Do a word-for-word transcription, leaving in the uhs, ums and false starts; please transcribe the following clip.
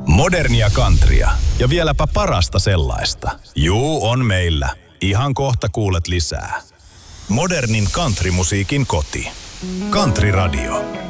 Modernia countrya ja vieläpä parasta sellaista. Juu, on meillä. Ihan kohta kuulet lisää. Modernin countrymusiikin koti. Country Radio.